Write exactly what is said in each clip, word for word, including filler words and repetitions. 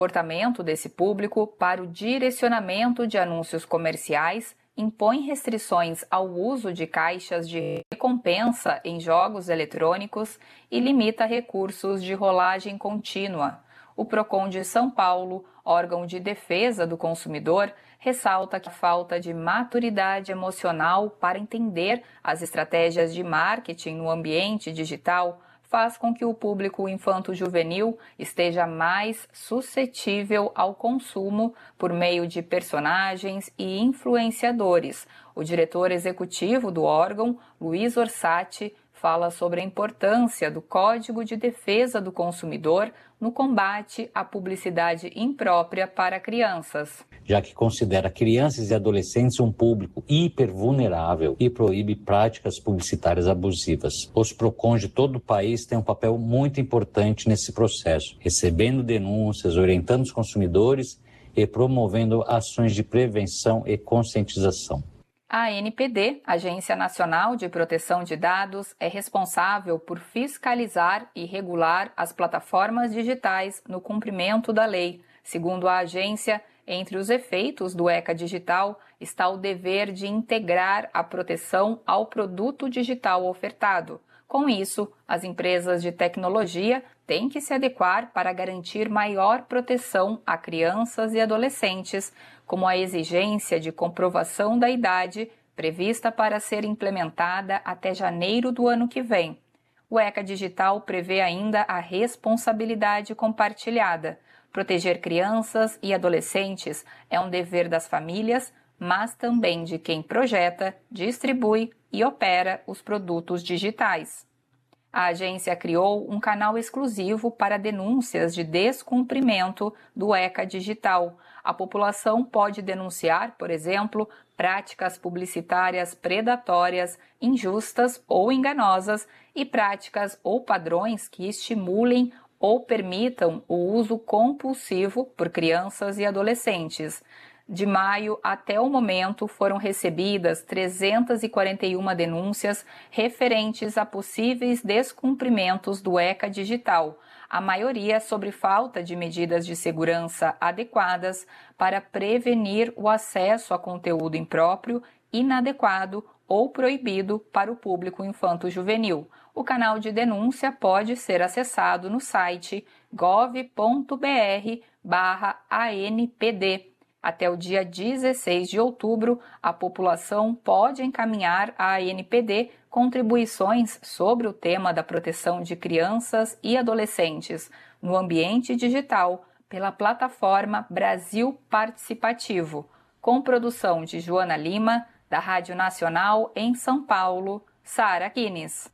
comportamento desse público para o direcionamento de anúncios comerciais, impõe restrições ao uso de caixas de recompensa em jogos eletrônicos e limita recursos de rolagem contínua. O Procon de São Paulo, órgão de defesa do consumidor, ressalta que a falta de maturidade emocional para entender as estratégias de marketing no ambiente digital faz com que o público infanto-juvenil esteja mais suscetível ao consumo por meio de personagens e influenciadores. O diretor executivo do órgão, Luiz Orsatti, fala sobre a importância do Código de Defesa do Consumidor no combate à publicidade imprópria para crianças. Já que considera crianças e adolescentes um público hipervulnerável e proíbe práticas publicitárias abusivas. Os PROCONs de todo o país têm um papel muito importante nesse processo, recebendo denúncias, orientando os consumidores e promovendo ações de prevenção e conscientização. A A N P D, Agência Nacional de Proteção de Dados, é responsável por fiscalizar e regular as plataformas digitais no cumprimento da lei. Segundo a agência, entre os efeitos do ECA Digital está o dever de integrar a proteção ao produto digital ofertado. Com isso, as empresas de tecnologia têm que se adequar para garantir maior proteção a crianças e adolescentes, como a exigência de comprovação da idade prevista para ser implementada até janeiro do ano que vem. O ECA Digital prevê ainda a responsabilidade compartilhada. Proteger crianças e adolescentes é um dever das famílias, mas também de quem projeta, distribui e opera os produtos digitais. A agência criou um canal exclusivo para denúncias de descumprimento do ECA Digital. A população pode denunciar, por exemplo, práticas publicitárias predatórias, injustas ou enganosas e práticas ou padrões que estimulem ou permitam o uso compulsivo por crianças e adolescentes. De maio até o momento, foram recebidas trezentas e quarenta e uma denúncias referentes a possíveis descumprimentos do ECA Digital, a maioria sobre falta de medidas de segurança adequadas para prevenir o acesso a conteúdo impróprio, inadequado ou proibido para o público infanto-juvenil. O canal de denúncia pode ser acessado no site gov ponto br barra A N P D. Até o dia dezesseis de outubro, a população pode encaminhar à A N P D contribuições sobre o tema da proteção de crianças e adolescentes no ambiente digital pela plataforma Brasil Participativo, com produção de Joana Lima, da Rádio Nacional em São Paulo, Sara Guinness.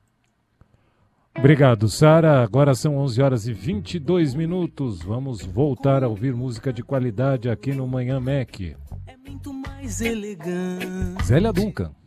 Obrigado, Sara. Agora são onze horas e vinte e dois minutos. Vamos voltar a ouvir música de qualidade aqui no Manhã Mac. É muito mais elegante. Zélia Duncan.